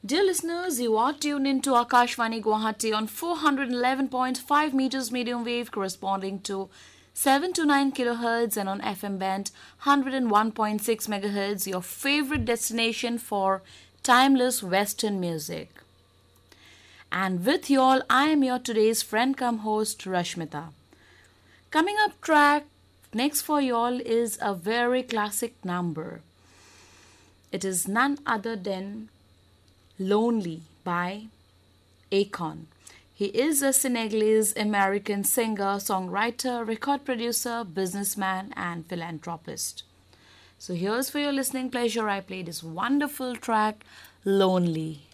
Dear listeners, you are tuned into Akashvani Guwahati on 411.5 meters medium wave corresponding to 7 to 9 kilohertz and on FM band 101.6 megahertz, your favorite destination for timeless Western music. And with you all, I am your today's friend come host Rashmita. Coming up track next for you all is a very classic number. It is none other than Lonely by Akon. He is a Senegalese American singer, songwriter, record producer, businessman, and philanthropist. So here's for your listening pleasure. I play this wonderful track, Lonely.